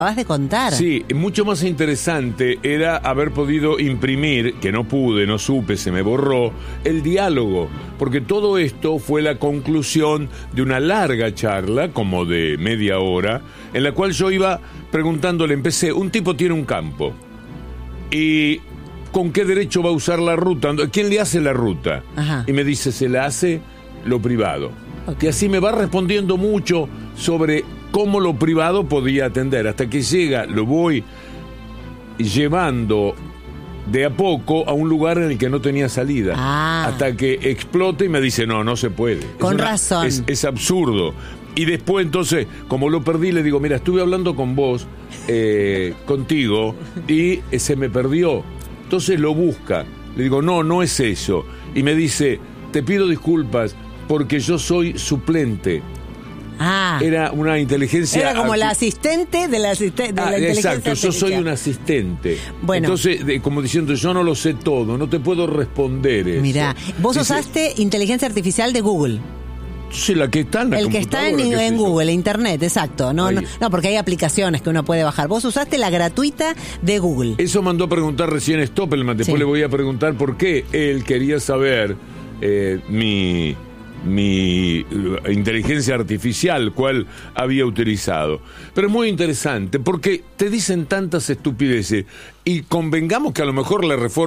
acabas de contar. Sí, mucho más interesante era haber podido imprimir, que no pude, no supe, se me borró, el diálogo, porque todo esto fue la conclusión de una larga charla, como de media hora, en la cual yo iba preguntándole, empecé, un tipo tiene un campo, y ¿con qué derecho va a usar la ruta? ¿Quién le hace la ruta? Ajá. Y me dice, se la hace lo privado. Okay. Y así me va respondiendo mucho sobre cómo lo privado podía atender, hasta que llega, lo voy llevando de a poco a un lugar en el que no tenía salida, hasta que explota y me dice, no se puede. Con razón. Es absurdo. Y después entonces, como lo perdí, le digo, mira, estuve hablando con vos, contigo, y se me perdió. Entonces lo busca. Le digo, no es eso. Y me dice, te pido disculpas porque yo soy suplente. Era una inteligencia... Era como la asistente de la inteligencia exacto, artificial. yo soy un asistente. Bueno. Entonces, como diciendo, yo no lo sé todo, no te puedo responder eso. Mirá, vos usaste inteligencia artificial de Google. Sí, la que está en la el que está en Google, Internet, exacto. No, porque hay aplicaciones que uno puede bajar. Vos usaste la gratuita de Google. Eso mandó a preguntar recién Stoppelman. Después le voy a preguntar por qué él quería saber mi inteligencia artificial, cuál había utilizado. Pero es muy interesante porque te dicen tantas estupideces y convengamos que a lo mejor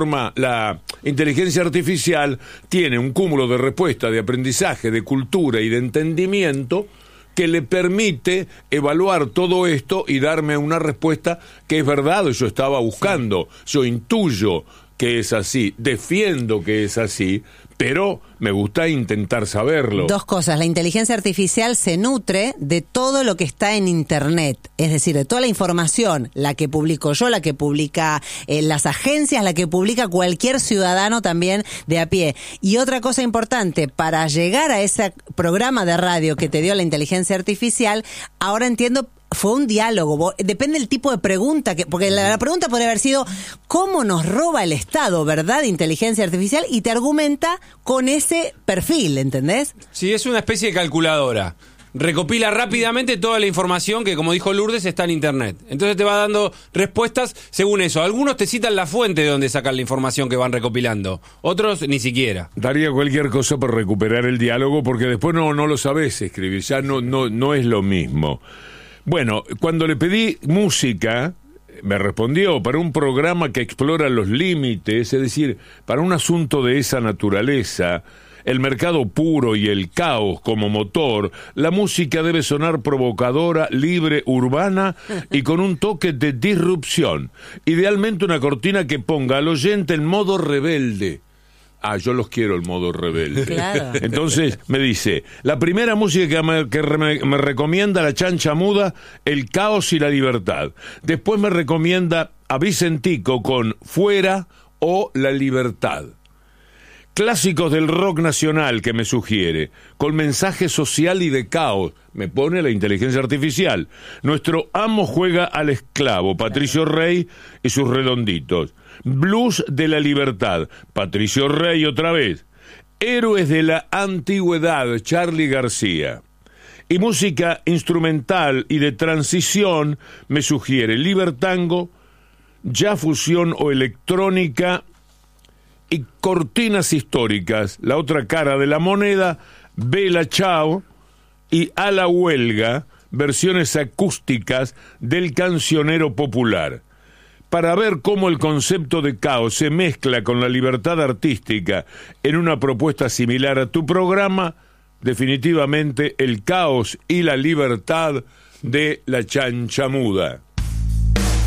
la inteligencia artificial tiene un cúmulo de respuestas, de aprendizaje, de cultura y de entendimiento que le permite evaluar todo esto y darme una respuesta que es verdad, yo estaba buscando, yo intuyo que es así, defiendo que es así, pero me gusta intentar saberlo. Dos cosas, la inteligencia artificial se nutre de todo lo que está en Internet, es decir, de toda la información, la que publico yo, la que publica las agencias, la que publica cualquier ciudadano también de a pie. Y otra cosa importante, para llegar a ese programa de radio que te dio la inteligencia artificial, ahora entiendo... Fue un diálogo, depende del tipo de pregunta, porque la pregunta podría haber sido ¿cómo nos roba el Estado, verdad? Inteligencia artificial, y te argumenta con ese perfil, ¿entendés? Sí, es una especie de calculadora. Recopila rápidamente toda la información que, como dijo Lourdes, está en Internet. Entonces te va dando respuestas según eso. Algunos te citan la fuente de donde sacan la información que van recopilando. Otros ni siquiera. Daría cualquier cosa por recuperar el diálogo porque después no lo sabés escribir. Ya no es lo mismo. Bueno, cuando le pedí música, me respondió para un programa que explora los límites, es decir, para un asunto de esa naturaleza, el mercado puro y el caos como motor, la música debe sonar provocadora, libre, urbana y con un toque de disrupción. Idealmente una cortina que ponga al oyente en modo rebelde. Yo los quiero el modo rebelde. Claro. Entonces me dice, la primera música que me recomienda la Chancha Muda, El Caos y la Libertad. Después me recomienda a Vicentico con Fuera o La Libertad. Clásicos del rock nacional que me sugiere, con mensaje social y de caos, me pone la inteligencia artificial. Nuestro amo juega al esclavo, Patricio Rey y sus Redonditos. Blues de la Libertad, Patricio Rey otra vez. Héroes de la Antigüedad, Charly García. Y música instrumental y de transición me sugiere Libertango, ya fusión o electrónica y cortinas históricas, La otra cara de la moneda, Bella Ciao y A la huelga, versiones acústicas del cancionero popular. Para ver cómo el concepto de caos se mezcla con la libertad artística en una propuesta similar a tu programa, definitivamente El Caos y la Libertad de la Chancha Muda.